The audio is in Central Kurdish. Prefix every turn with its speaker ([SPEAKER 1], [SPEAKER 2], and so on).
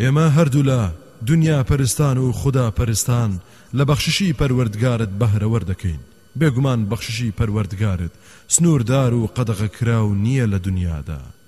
[SPEAKER 1] ئێمە هەردوو لە دنیا پەرستان و خدا پەرستان لە بەخششی پەروەردگارت بەهرەوەر دەکەین. بێگومان بەخششی پەروەردگارت سنووردار و قەدەغەکراو نییە لە دنیادا.